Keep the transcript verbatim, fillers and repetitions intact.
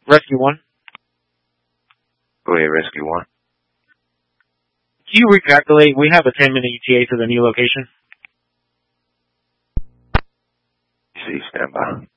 Rescue one. Go ahead, Rescue one. Can you recalculate? We have a ten minute E T A to the new location. See, stand by.